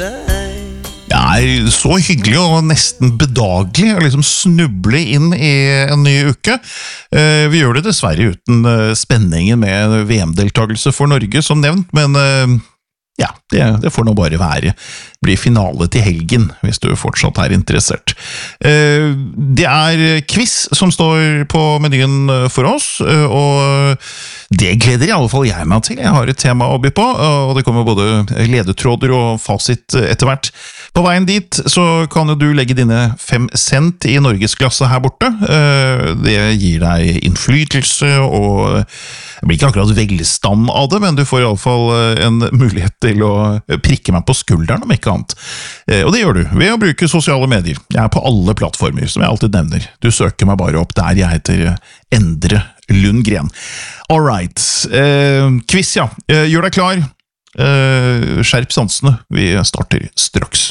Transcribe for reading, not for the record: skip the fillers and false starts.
Det så hyggelig og nesten bedagelig å liksom snuble inn i en ny uke. Vi gjør det dessverre uten spenningen med VM-deltagelse for Norge, som nevnt, men ja, det får nå bare være. Det blir finale til helgen, hvis du fortsatt interessert. Det quiz som står på menyen for oss, og det gleder i alle fall jeg meg til. Jeg har et tema å by på, og det kommer både ledetråder og fasit etter hvert. På veien dit så kan du legge dine 5 cent i Norgesklasse her borte. Det gir deg innflytelse, og det blir ikke akkurat velstand av det, men du får i alle fall en mulighet til å prikke meg på skulderen, om ikke annet. Og det gjør du ved å bruke sosiale medier. Jeg på alle plattformer, som jeg alltid nevner. Du søker meg bare opp der jeg heter Endre Lundgren. All right. Quiz, ja. Gjør deg klar. Skjerp sansene. Vi starter straks.